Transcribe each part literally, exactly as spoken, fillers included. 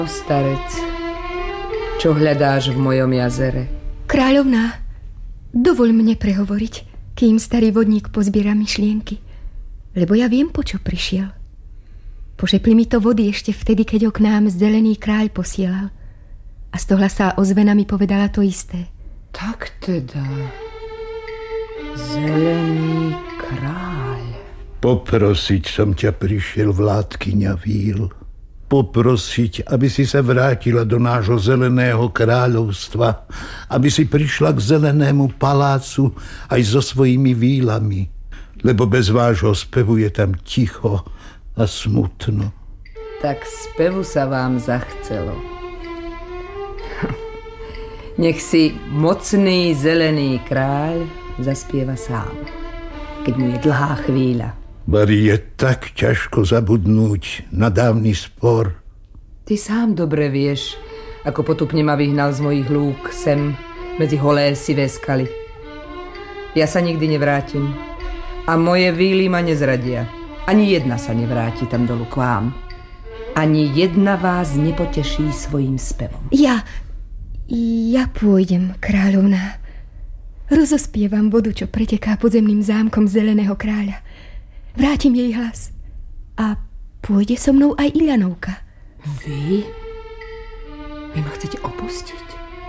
Starec, čo hľadáš v mojom jazere? Kráľovná, dovoľ mne prehovoriť, kým starý vodník pozbiera myšlienky. Lebo ja viem, po čo prišiel. Pošepli mi to vody ešte vtedy, keď ho k nám zelený kráľ posielal. A z toho sa ozvena mi povedala to isté. Tak teda, zelený kráľ. Poprosiť som ťa prišiel, vládkyňa víl. Poprosiť, aby si sa vrátila do nášho zeleného kráľovstva, aby si prišla k zelenému palácu aj so svojimi vílami, lebo bez vášho spevu je tam ticho a smutno. Tak spevu sa vám zachcelo. Nech si mocný zelený kráľ zaspieva sám, keď mu je dlhá chvíľa. Bari, je tak ťažko zabudnúť na dávny spor. Ty sám dobre vieš, ako potupne ma vyhnal z mojich lúk sem medzi holé sivé skaly. Ja sa nikdy nevrátim a moje víly ma nezradia. Ani jedna sa nevráti tam dolu k vám. Ani jedna vás nepoteší svojím spevom. Ja, ja pôjdem, kráľovná. Rozospievam vodu, čo preteká podzemným zámkom zeleného kráľa. Vrátim jej hlas. A pôjde so mnou aj Ilianovka. Vy? Vy ma chcete opustiť?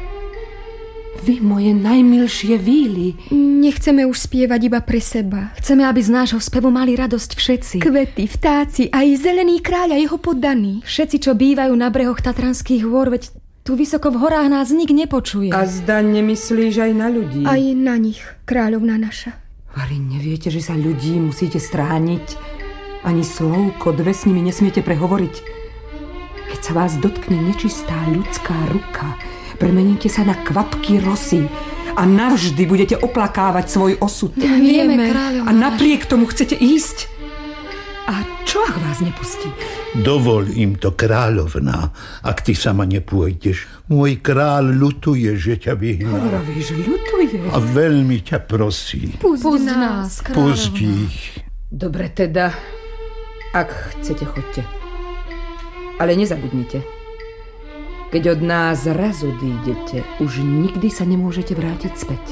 Vy, moje najmilšie víly. Nechceme už spievať iba pre seba. Chceme, aby z nášho spevu mali radosť všetci. Kvety, vtáci, aj zelený kráľ a jeho poddaní. Všetci, čo bývajú na brehoch Tatranských hôr, veď tu vysoko v horách nás nik nepočuje. A zda nemyslíš aj na ľudí? Aj na nich, kráľovna naša. Vari, neviete, že sa ľudí musíte strániť? Ani slovko dve s nimi nesmiete prehovoriť. Keď sa vás dotkne nečistá ľudská ruka, premeníte sa na kvapky rosy a navždy budete oplakávať svoj osud. Vieme, kráľovna. A napriek tomu chcete ísť? A čo, ak vás nepustí? Dovol im to, kráľovná, ak ty sama nepôjdeš. Môj kráľ ľutuje, že ťa vyhnal. Hovoríš, ľutuje? A veľmi ťa prosí. Pusť, Pusť nás, kráľovná. Pusť ich. Dobre teda, ak chcete, chodte. Ale nezabudnite. Keď od nás raz odídete, už nikdy sa nemôžete vrátiť späť.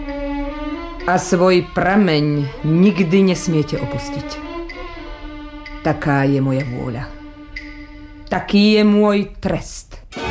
A svoj prameň nikdy nesmiete opustiť. Taká je moja vôľa. Taký je môj trest.